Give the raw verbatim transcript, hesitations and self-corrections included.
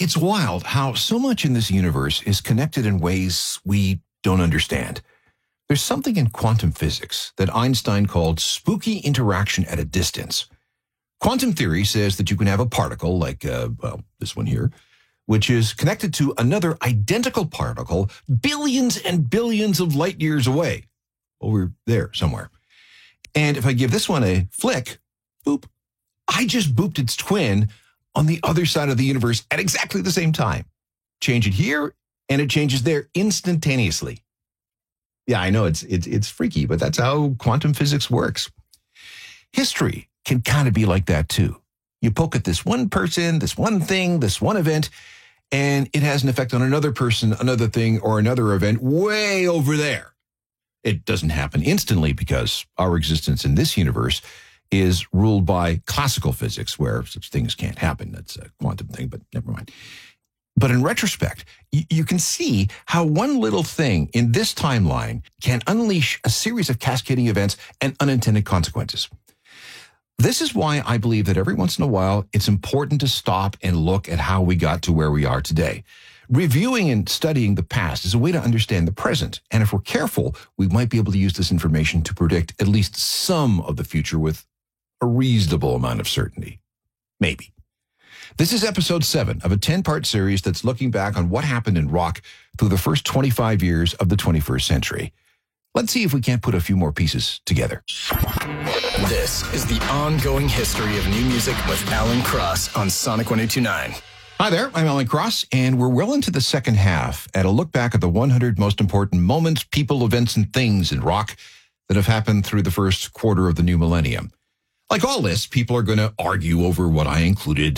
It's wild how so much in this universe is connected in ways we don't understand. There's something in quantum physics that Einstein called spooky interaction at a distance. Quantum theory says that you can have a particle like, uh, well, this one here, which is connected to another identical particle billions and billions of light years away, over there somewhere. And if I give this one a flick, boop, I just booped its twin on the other side of the universe at exactly the same time. Change it here, and it changes there instantaneously. Yeah, I know it's it's it's freaky, but that's how quantum physics works. History can kind of be like that too. You poke at this one person, this one thing, this one event, and it has an effect on another person, another thing, or another event way over there. It doesn't happen instantly because our existence in this universe is ruled by classical physics, where such things can't happen. That's a quantum thing, but never mind. But in retrospect, y- you can see how one little thing in this timeline can unleash a series of cascading events and unintended consequences. This is why I believe that every once in a while, it's important to stop and look at how we got to where we are today. Reviewing and studying the past is a way to understand the present. And if we're careful, we might be able to use this information to predict at least some of the future with a reasonable amount of certainty. Maybe. This is episode seven of a ten-part series that's looking back on what happened in rock through the first twenty-five years of the twenty-first century. Let's see if we can't put a few more pieces together. This is the ongoing history of new music with Alan Cross on Sonic one oh two point nine. Hi there, I'm Alan Cross, and we're well into the second half at a look back at the one hundred most important moments, people, events, and things in rock that have happened through the first quarter of the new millennium. Like all this, people are going to argue over what I included